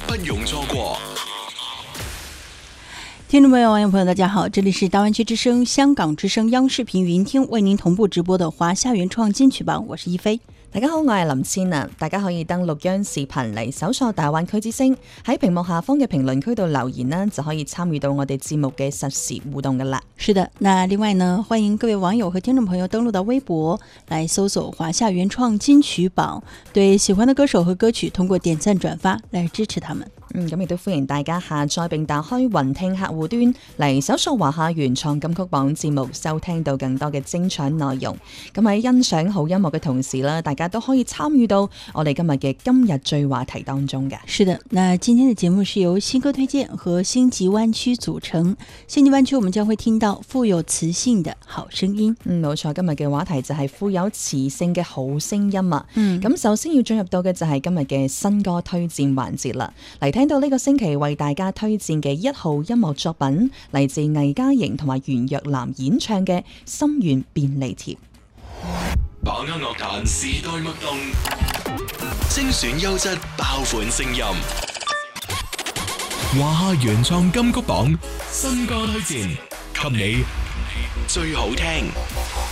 不容錯過。 听众朋友、网友朋友，大家好，这里是大湾区之声、香港之声央視頻雲聽為您同步直播的華夏原創金曲榜，我是一菲。 大家好，我係林千啊！大家可以登錄央視頻嚟搜索大灣區之聲，喺屏幕下方嘅評論區度留言呢，就可以參與到我哋節目嘅實時互動噶啦。 是的，那另外呢，歡迎各位網友和聽眾朋友登錄到微博來搜索華夏原創金曲榜，對喜歡的歌手和歌曲通過點讚轉發來支持他們。 咁亦都歡迎大家下載並打開雲聽客戶端嚟搜索華夏原創金曲榜節目，收聽到更多嘅精彩內容。咁喺欣賞好音樂嘅同時啦，大家都可以參與到我哋今日嘅今日最話題當中嘅。 是的，那今天的節目是由新歌推薦和星際灣區組成。星際灣區我們將會聽到富有磁性的好聲音。 冇錯，今日嘅話題就係富有磁性嘅好聲音啊。咁首先要進入到嘅就係今日嘅新歌推薦環節啦。嚟聽到呢個星期為大家推薦嘅1號音樂作品，嚟自魏嘉瑩同埋袁若楠演唱嘅《心願便利貼》。 把握樂壇時代脈動，精選優質爆款聲音。華夏原創金曲榜新歌推薦，給你最好聽。